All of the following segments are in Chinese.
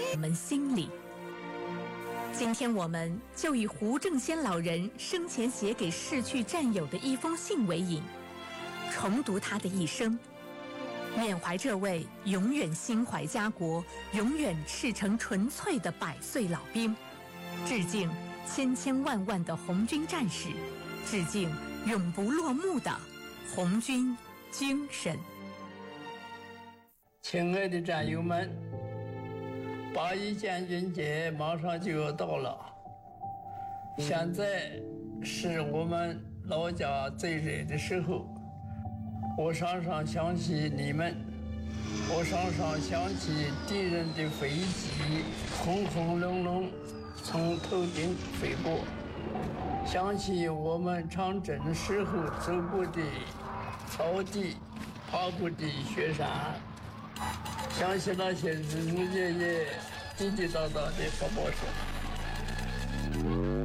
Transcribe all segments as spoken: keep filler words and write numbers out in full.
我们心里。今天我们就以胡正先老人生前写给逝去战友的一封信为引，重读他的一生，缅怀这位永远心怀家国、永远赤诚纯粹的百岁老兵，致敬千千万万的红军战士，致敬永不落幕的红军精神。 亲爱的战友们，八一建军节马上就要到了，现在是我们老家最热的时候，我常常想起你们，我常常想起敌人的飞机轰轰隆隆从头顶飞过，想起我们长征时候走过的草地、爬过的雪山，想起那些日日夜夜滴滴答答的跑跑声。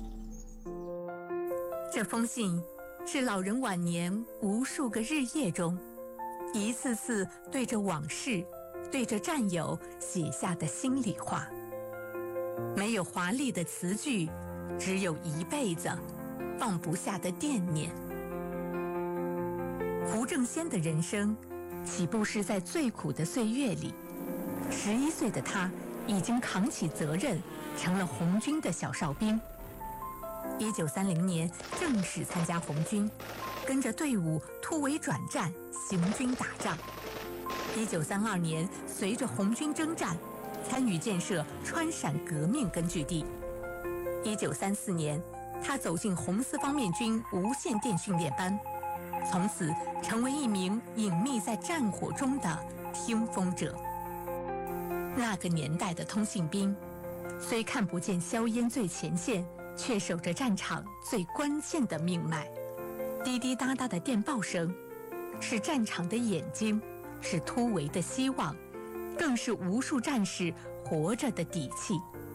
这封信是老人晚年无数个日夜中，一次次对着往事、对着战友写下的心里话。没有华丽的词句，只有一辈子放不下的惦念。胡正先的人生起步是在最苦的岁月里，十一岁的他已经扛起责任，成了红军的小哨兵。一九三零年正式参加红军，跟着队伍突围转战，行军打仗。一九三二年，随着红军征战，参与建设川陕革命根据地。一九三四年，他走进红四方面军无线电训练班，从此成为一名隐秘在战火中的听风者。那个年代的通信兵，虽看不见硝烟最前线，却守着战场最关键的命脉。滴滴答答的电报声，是战场的眼睛，是突围的希望，更是无数战士活着的底气。